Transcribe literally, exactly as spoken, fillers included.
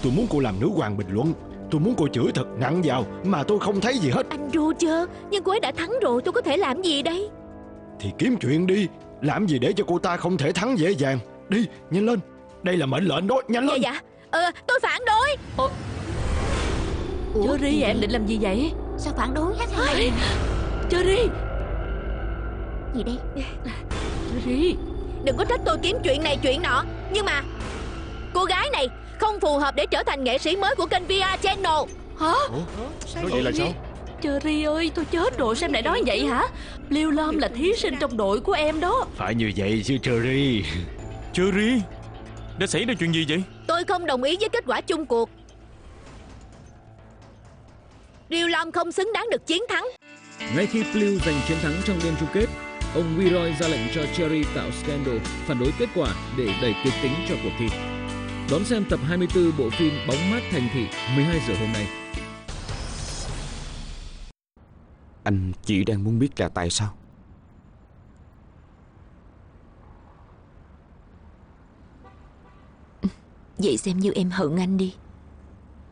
Tôi muốn cô làm nữ hoàng bình luận. Tôi muốn cô chửi thật nặng vào mà tôi không thấy gì hết. Anh Roger, nhưng cô ấy đã thắng rồi, tôi có thể làm gì đây? Thì kiếm chuyện đi. Làm gì để cho cô ta không thể thắng dễ dàng. Đi, nhanh lên. Đây là mệnh lệnh đó, nhanh lên. Dạ dạ, ờ, tôi phản đối. Ủa, Cherry, em định làm gì vậy? Sao phản đối hết hả? Cherry, Gì đây? Cherry, Đừng có trách tôi kiếm chuyện này chuyện nọ. Nhưng mà cô gái này không phù hợp để trở thành nghệ sĩ mới của kênh vê rờ Channel. hả? Nói vậy là sao? Cherry ơi, tôi chết rồi, sao em lại nói vậy hả? Liêu Lâm là thí sinh trong đội của em đó. Phải như vậy chứ Cherry. Cherry, đã xảy ra chuyện gì vậy? Tôi không đồng ý với kết quả chung cuộc. Liêu Lâm không xứng đáng được chiến thắng. Ngay khi Blue giành chiến thắng trong đêm chung kết, ông Weroy ra lệnh cho Cherry tạo scandal, phản đối kết quả để đẩy kịch tính cho cuộc thi. Đón xem tập hai mươi tư bộ phim Bóng mát thành thị mười hai giờ hôm nay. Anh chỉ đang muốn biết là tại sao. Vậy xem như em hận anh đi.